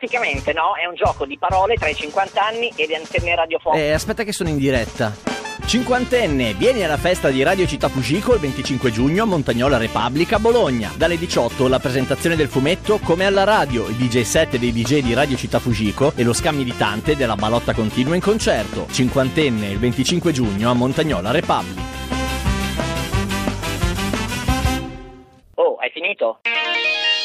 praticamente no, è un gioco di parole tra i 50 anni e le antenne radiofoniche. Aspetta che sono in diretta. Cinquantenne, vieni alla festa di Radio Città Fujiko il 25 giugno a Montagnola Repubblica, Bologna. Dalle 18 la presentazione del fumetto Come alla radio, il DJ set dei DJ di Radio Città Fujiko e lo scam militante della Balotta Continua in concerto. Cinquantenne il 25 giugno a Montagnola Repubblica.